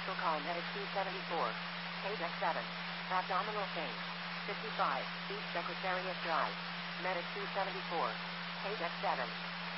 Muscle car medic 274. Page X7. Abdominal pain. 55. East Secretariat Drive. Medic 274. Page X7.